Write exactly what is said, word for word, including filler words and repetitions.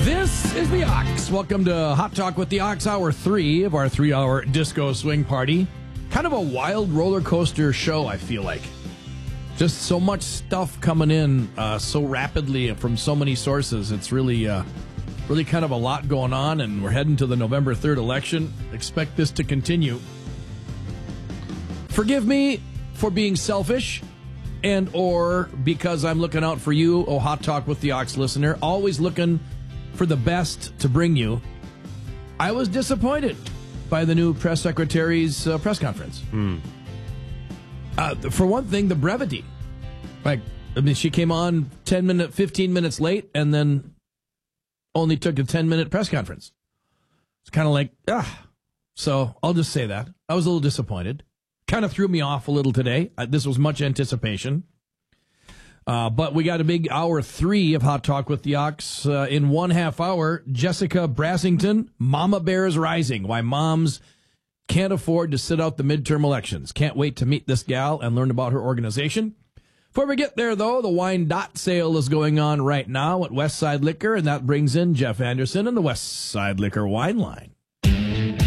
This is the Ox. Welcome to Hot Talk with the Ox, hour three of our three-hour disco swing party. Kind of a wild roller coaster show, I feel like. Just so much stuff coming in uh, so rapidly and from so many sources. It's really, uh, really kind of a lot going on, and we're heading to the November third election. Expect this to continue. Forgive me for being selfish and or because I'm looking out for you, oh Hot Talk with the Ox listener, always looking for the best to bring you. I was disappointed by the new press secretary's uh, press conference. Hmm. Uh, for one thing, the brevity. Like, I mean, she came on ten minute, fifteen minutes late and then only took a ten minute press conference. It's kind of like, ah. So I'll just say that. I was a little disappointed. Kind of threw me off a little today. Uh, this was much anticipation. Uh, but we got a big hour three of Hot Talk with the Ox. Uh, in one half hour, Jessica Brassington, Mama Bears Rising, why moms can't afford to sit out the midterm elections. Can't wait to meet this gal and learn about her organization. Before we get there, though, the wine dot sale is going on right now at Westside Liquor, and that brings in Jeff Anderson and the Westside Liquor Wine Line.